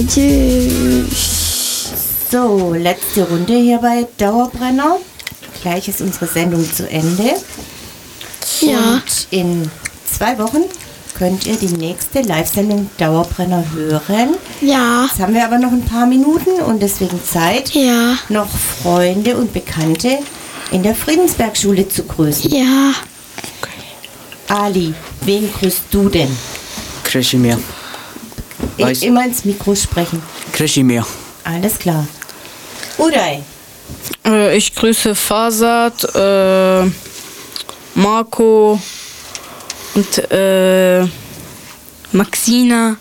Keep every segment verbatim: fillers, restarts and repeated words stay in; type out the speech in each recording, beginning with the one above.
Tschüss. So, letzte Runde hier bei Dauerbrenner. Gleich ist unsere Sendung zu Ende. Ja. Und in zwei Wochen könnt ihr die nächste Live-Sendung Dauerbrenner hören. Ja. Jetzt haben wir aber noch ein paar Minuten und deswegen Zeit, Ja. noch Freunde und Bekannte in der Friedensbergschule zu grüßen. Ja. Ali, wen grüßt du denn? Krishimir. I- immer ins Mikro sprechen. Krishimir. Alles klar. Uday. Äh, ich grüße Fasad, äh, Marco und äh, Maxina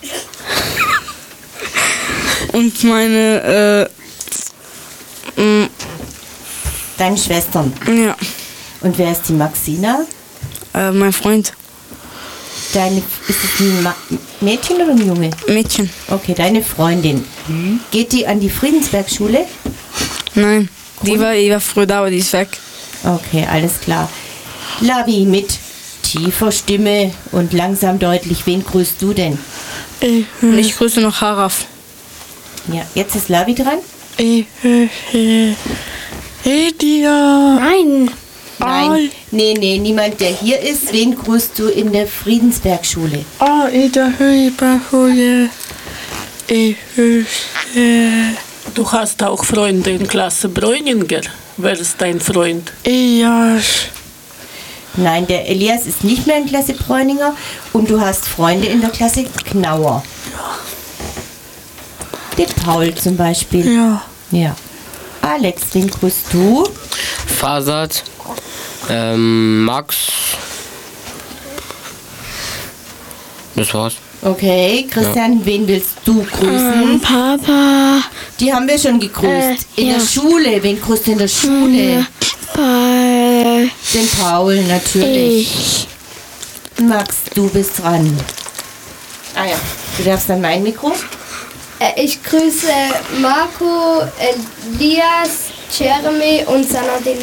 und meine äh, mh, Deine Schwestern. ja, Und wer ist die Maxina? äh, mein Freund, Deine, ist es ein Ma- Mädchen oder ein Junge? Mädchen. Okay, deine Freundin. Geht die an die Friedensbergschule? Nein, die war, die war früher da, aber die ist weg. Okay, alles klar. Labi mit tiefer Stimme und langsam deutlich. Wen grüßt du denn? Und ich grüße noch Haraf. Ja, jetzt ist Labi dran. Edia. Nein. Nein, nee, nee, niemand, der hier ist. Wen grüßt du in der Friedensbergschule? Ah, Ida Höiberhuje. Du hast auch Freunde in Klasse Bräuninger. Wer ist dein Freund? Elias. Nein, der Elias ist nicht mehr in Klasse Bräuninger und du hast Freunde in der Klasse Knauer. Den Paul zum Beispiel. Ja. Ja. Alex, wen grüßt du? Fasad. Ähm, Max. Das war's. Okay, Christian, wen willst du grüßen? Ähm, Papa. Die haben wir schon gegrüßt. Äh, in ja. der Schule. Wen grüßt du in der Schule? Bei Den Paul, natürlich. ich. Max, du bist dran. Ah ja, du darfst dann mein Mikro. Äh, Ich grüße Marco, Elias, Jeremy und Sanadin.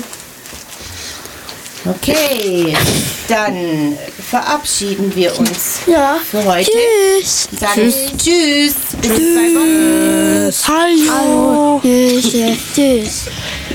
Okay, dann verabschieden wir uns Ja. für heute. Tschüss. Sagen tschüss. Bis in zwei Wochen. Hallo. Tschüss. Tschüss.